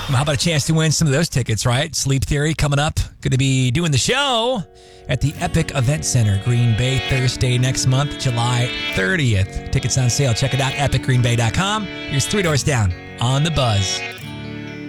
How about a chance to win some of those tickets, right? Sleep Theory coming up. Going to be doing the show at the Epic Event Center, Green Bay, Thursday next month, July 30th. Tickets on sale. Check it out, epicgreenbay.com. Here's Three Doors Down on The Buzz.